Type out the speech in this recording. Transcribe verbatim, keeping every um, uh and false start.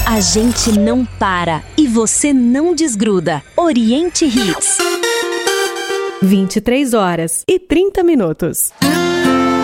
A gente não para e você não desgruda. Oriente Hits. vinte e três horas e trinta minutos.